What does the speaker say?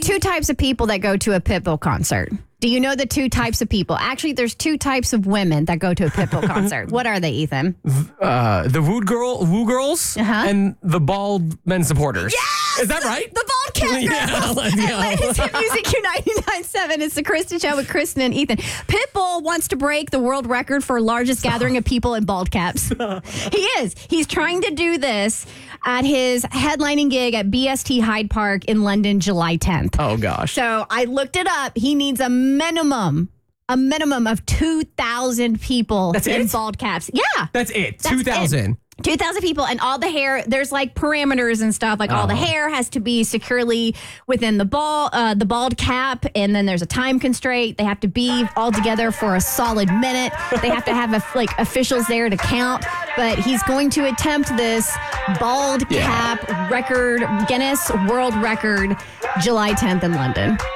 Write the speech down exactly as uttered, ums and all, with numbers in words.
two types of people that go to a Pitbull concert. Do you know the two types of people? Actually, there's two types of women that go to a Pitbull concert. What are they, Ethan? Uh, the Woo girl, Woo girls, Uh-huh. and the bald men supporters. Yes! Is that right? The bald cat Yeah, girls. let's And go. ladies at Music Q ninety-nine point seven. It's the Kristen Show with Kristen and Ethan. Pitbull wants to break the world record for largest gathering of people in bald caps. He is. He's trying to do this at his headlining gig at B S T Hyde Park in London, July tenth. Oh, gosh. So I looked it up. He needs a minimum, a minimum of two thousand people That's in it? bald caps. Yeah. That's it. That's two thousand. two thousand people, and all the hair, there's like parameters and stuff. Like all the hair has to be securely within the ball, uh, the bald cap, and then there's a time constraint. They have to be all together for a solid minute. They have to have a, like officials there to count. But he's going to attempt this bald Yeah. cap record, Guinness World Record, July tenth in London.